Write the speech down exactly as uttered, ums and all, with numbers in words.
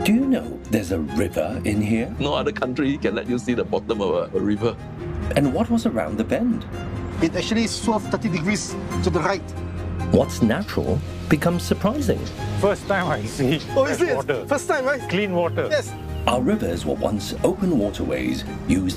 Do you know there's a river in here? No other country can let you see the bottom of a, a river. And what was around the bend? It actually swerved thirty degrees to the right. What's natural becomes surprising. First time I see Oh, is fresh it? water. First time, right? Clean water. Yes. Our rivers were once open waterways used